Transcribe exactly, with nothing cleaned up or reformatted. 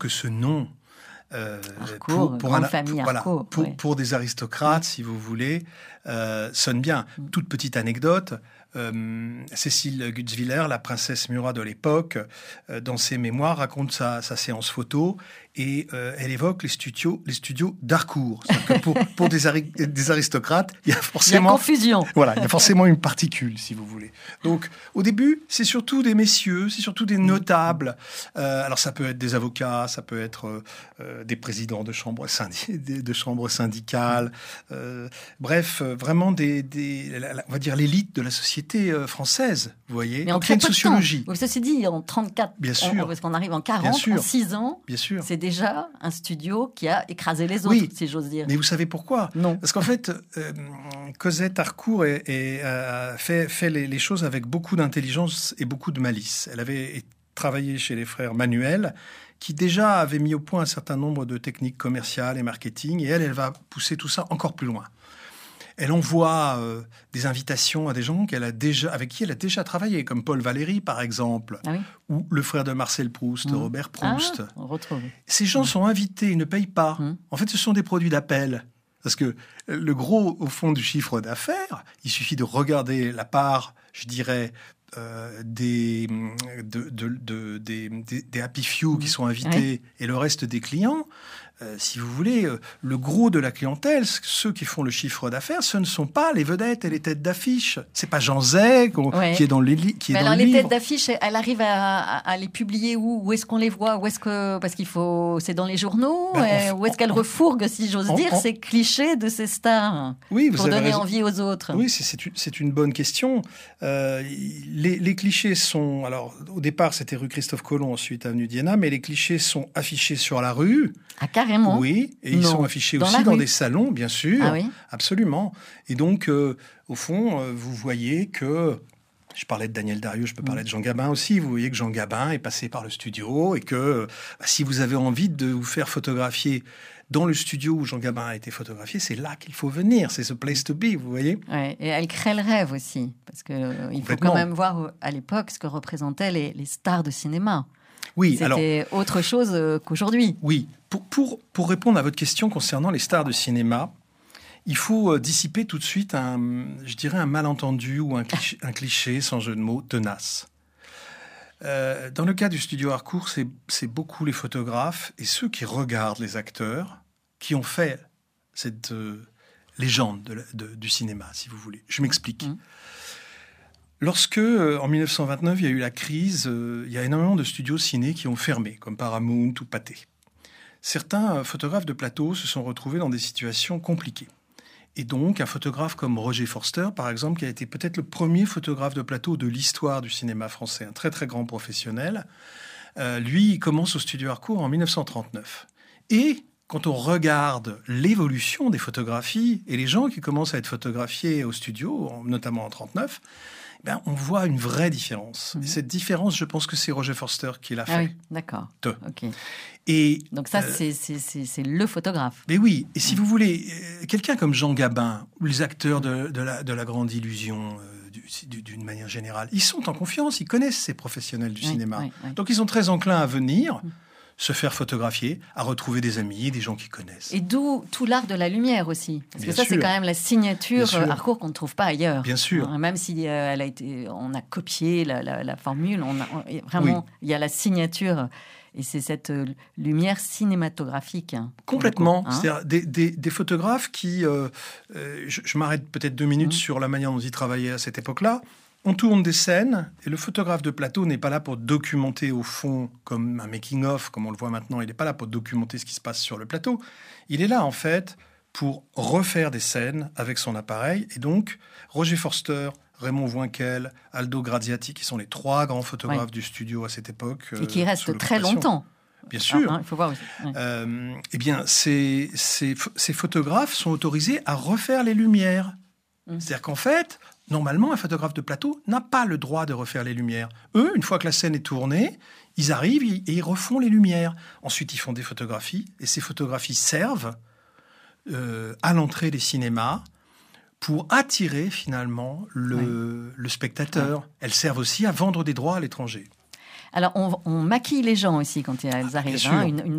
que ce nom, euh, Harcourt, pour, pour, grande un, famille pour, voilà, Harcourt, pour, ouais. pour des aristocrates, si vous voulez, euh, sonne bien. Mm. Toute petite anecdote. Euh, Cécile Gutzwiller, la princesse Murat de l'époque, euh, dans ses mémoires, raconte sa, sa séance photo et euh, elle évoque les studios, les studios d'Harcourt. C'est-à-dire que pour, pour des, ari- des aristocrates, il y a forcément... Il y a confusion. Voilà, il y a forcément une particule, si vous voulez. Donc, au début, c'est surtout des messieurs, c'est surtout des notables. Euh, alors, ça peut être des avocats, ça peut être euh, des présidents de chambres, syndi- de chambres syndicales. Euh, bref, euh, vraiment, des, des, la- la- on va dire l'élite de la société euh, française, vous voyez. Mais en Donc, il y a très une peu de sociologie. temps. Ceci dit, en trente-quatre, Bien on- sûr. parce qu'on arrive en Bien quarante, sûr. en six ans, Bien sûr. c'est déjà un studio qui a écrasé les autres, Oui. si j'ose dire. Mais vous savez pourquoi ? Non. Parce qu'en fait, euh, Cosette Harcourt est, est, euh, fait, fait les, les choses avec beaucoup d'intelligence et beaucoup de malice. Elle avait travaillé chez les frères Manuel, qui déjà avaient mis au point un certain nombre de techniques commerciales et marketing, et elle, elle va pousser tout ça encore plus loin. Elle envoie euh, des invitations à des gens qu'elle a déjà, avec qui elle a déjà travaillé, comme Paul Valéry, par exemple, Ah oui. ou le frère de Marcel Proust, Mmh. Robert Proust. Ah, on retrouve. Ces gens sont invités, ils ne payent pas. Mmh. En fait, ce sont des produits d'appel. Parce que le gros, au fond, du chiffre d'affaires, il suffit de regarder la part, je dirais, euh, des, de, de, de, des, des, des Happy Few qui sont invités Oui. et le reste des clients. Euh, si vous voulez, euh, le gros de la clientèle, ceux qui font le chiffre d'affaires, ce ne sont pas les vedettes et les têtes d'affiche. C'est pas Jean Zay qu'on- Ouais. qui est dans, les li- qui est Mais dans alors, le les livre. têtes d'affiche, elle arrive à, à- à les publier où Où est-ce qu'on les voit Où est-ce que parce qu'il faut, c'est dans les journaux. Ben, euh, on- Où est-ce qu'elle refourgue, si j'ose on- dire, on- ces clichés de ces stars Oui, vous pour avez donner raison. envie aux autres. Oui, c'est- c'est une, c'est une bonne question. Euh, les, les clichés sont... Alors, au départ, c'était rue Christophe Colomb, ensuite avenue d'Iéna, mais les clichés sont affichés sur la rue. Ah, carrément. Oui, et ils Non. sont affichés Dans aussi la dans rue. des salons, bien sûr. Ah oui. Absolument. Et donc, euh, au fond, euh, vous voyez que... Je parlais de Daniel Darieux, je peux parler de Jean Gabin aussi. Vous voyez que Jean Gabin est passé par le studio et que euh, bah, si vous avez envie de vous faire photographier dans le studio où Jean Gabin a été photographié, c'est là qu'il faut venir. C'est ce place to be, vous voyez. Ouais, et elle crée le rêve aussi, parce que euh, il faut Complètement. quand même voir euh, à l'époque ce que représentaient les, les stars de cinéma. Oui, C'était alors... autre chose euh, qu'aujourd'hui. Oui, pour, pour, pour répondre à votre question concernant les stars de cinéma, il faut euh, dissiper tout de suite un, je dirais, un malentendu ou un cliché, un cliché sans jeu de mots, tenace. Euh, dans le cas du studio Harcourt, c'est, c'est beaucoup les photographes et ceux qui regardent les acteurs qui ont fait cette euh, légende de la- de- du cinéma, si vous voulez. Je m'explique. Mmh. Lorsque, euh, en mille neuf cent vingt-neuf, il y a eu la crise, euh, il y a énormément de studios ciné qui ont fermé, comme Paramount ou Pathé. Certains euh, photographes de plateau se sont retrouvés dans des situations compliquées. Et donc, un photographe comme Roger Forster, par exemple, qui a été peut-être le premier photographe de plateau de l'histoire du cinéma français, un très très grand professionnel, euh, lui, il commence au studio Harcourt en mille neuf cent trente-neuf. Et quand on regarde l'évolution des photographies et les gens qui commencent à être photographiés au studio, en- notamment en trente-neuf, ben, on voit une vraie différence. Mhm. Et cette différence, je pense que c'est Roger Forster qui l'a fait. Ah oui, d'accord. Te. Ok. Et Donc ça, Euh, c'est, c'est, c'est, c'est le photographe. mais oui, et si vous voulez, euh, quelqu'un comme Jean Gabin, ou les acteurs de, de la, de la grande illusion, euh, du- du- d'une manière générale, ils sont en confiance, ils connaissent ces professionnels du Oui, cinéma. oui, oui. Donc ils sont très enclins à venir, Mm. se faire photographier, à retrouver des amis, des gens qu'ils connaissent. Et d'où tout l'art de la lumière aussi. Parce Bien que ça, c'est sûr. quand même la signature Bien sûr. euh, Harcourt qu'on ne trouve pas ailleurs. Bien sûr. Hein, même si euh, elle a été, on a copié la, la- la formule, on a, on- et vraiment, il y a la signature. Et c'est cette euh, lumière cinématographique. hein, pour le Complètement. coup, hein. C'est-à-dire des, des- des photographes qui... euh, euh, je, je m'arrête peut-être deux minutes Mhm. sur la manière dont ils travaillaient à cette époque-là. On tourne des scènes et le photographe de plateau n'est pas là pour documenter au fond comme un making-of, comme on le voit maintenant. Il n'est pas là pour documenter ce qui se passe sur le plateau. Il est là, en fait, pour refaire des scènes avec son appareil. Et donc, Roger Forster, Raymond Voinquel, Aldo Graziati, qui sont les trois grands photographes Ouais. du studio à cette époque. Et qui euh, restent sous très l'occupation. longtemps. Bien sûr. Ah, hein, il faut voir aussi. Ouais. Euh, eh bien, ces, ces, ces photographes sont autorisés à refaire les lumières. Mm. C'est-à-dire qu'en fait, normalement, un photographe de plateau n'a pas le droit de refaire les lumières. Eux, une fois que la scène est tournée, ils arrivent et ils refont les lumières. Ensuite, ils font des photographies, et ces photographies servent euh, à l'entrée des cinémas pour attirer finalement le, le spectateur. Elles servent aussi à vendre des droits à l'étranger. Alors, on, on maquille les gens aussi quand elles Ah, bien arrivent. sûr. hein. Une, une